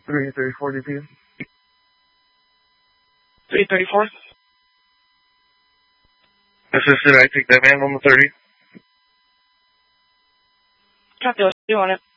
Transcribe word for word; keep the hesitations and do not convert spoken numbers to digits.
three thirty-four D P. three thirty-four. Assisted, I take that man on the thirty. Copy, let's do on it.